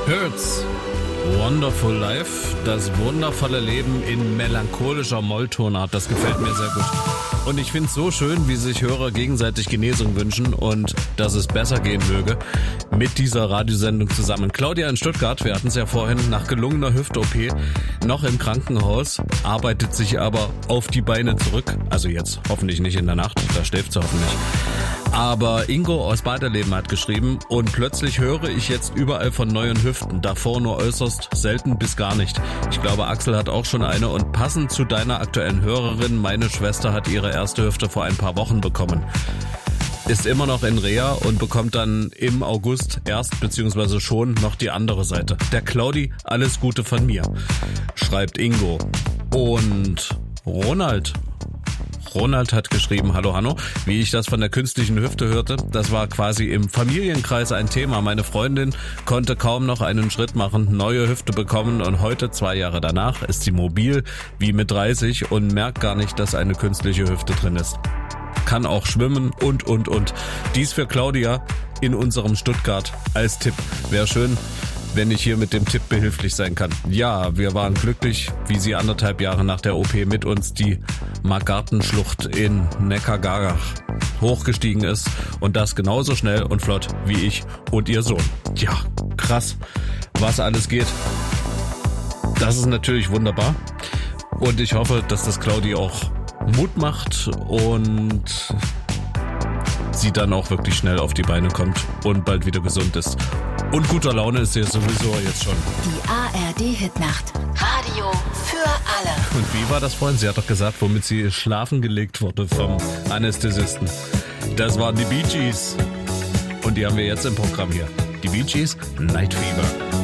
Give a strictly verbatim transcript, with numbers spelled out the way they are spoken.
Hurts, Wonderful Life, das wundervolle Leben in melancholischer Molltonart, das gefällt mir sehr gut. Und ich finde es so schön, wie sich Hörer gegenseitig Genesung wünschen und dass es besser gehen möge mit dieser Radiosendung zusammen. Claudia in Stuttgart, wir hatten es ja vorhin, nach gelungener Hüft-O P noch im Krankenhaus, arbeitet sich aber auf die Beine zurück. Also jetzt hoffentlich nicht in der Nacht, da schläft sie hoffentlich. Aber Ingo aus Baderleben hat geschrieben, und plötzlich höre ich jetzt überall von neuen Hüften, davor nur äußerst selten bis gar nicht. Ich glaube, Axel hat auch schon eine, und passend zu deiner aktuellen Hörerin, meine Schwester hat ihre erste Hüfte vor ein paar Wochen bekommen. Ist immer noch in Reha und bekommt dann im August erst bzw. schon noch die andere Seite. Der Claudi, alles Gute von mir, schreibt Ingo. Und Ronald Ronald hat geschrieben, hallo Hanno, wie ich das von der künstlichen Hüfte hörte, das war quasi im Familienkreis ein Thema. Meine Freundin konnte kaum noch einen Schritt machen, neue Hüfte bekommen, und heute, zwei Jahre danach, ist sie mobil wie mit dreißig und merkt gar nicht, dass eine künstliche Hüfte drin ist. Kann auch schwimmen und, und, und. Dies für Claudia in unserem Stuttgart als Tipp. Wäre schön, wenn ich hier mit dem Tipp behilflich sein kann. Ja, wir waren glücklich, wie sie anderthalb Jahre nach der O P mit uns die Margartenschlucht in Neckargarach hochgestiegen ist, und das genauso schnell und flott wie ich und ihr Sohn. Ja, krass, was alles geht. Das ist natürlich wunderbar, und ich hoffe, dass das Claudi auch Mut macht und sie dann auch wirklich schnell auf die Beine kommt und bald wieder gesund ist. Und guter Laune ist sie sowieso jetzt schon. Die A R D-Hitnacht. Radio für alle. Und wie war das vorhin? Sie hat doch gesagt, womit sie schlafen gelegt wurde vom Anästhesisten. Das waren die Bee Gees. Und die haben wir jetzt im Programm hier. Die Bee Gees, Night Fever.